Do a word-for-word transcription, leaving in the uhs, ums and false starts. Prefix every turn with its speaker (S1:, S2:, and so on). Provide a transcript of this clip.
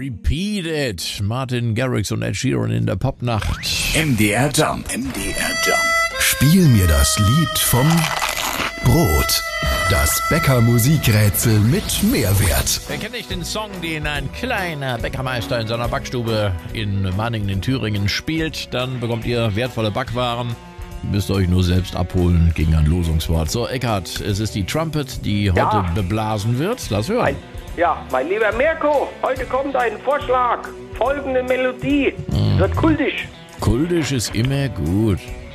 S1: Repeat It. Martin Garrix und Ed Sheeran in der Popnacht.
S2: M D R Jump. M D R Jump. Spiel mir das Lied vom Brot. Das Bäcker-Musikrätsel mit Mehrwert.
S1: Wer kennt nicht den Song, den ein kleiner Bäckermeister in seiner Backstube in Manningen in Thüringen spielt? Dann bekommt ihr wertvolle Backwaren. Müsst ihr euch nur selbst abholen gegen ein Losungswort. So, Eckhard, es ist die Trumpet, die heute
S3: Ja.
S1: beblasen wird. Lass hören.
S3: Mein, ja, mein lieber Mirko, heute kommt ein Vorschlag. Folgende Melodie. Wird kultisch.
S1: Kultisch ist immer gut.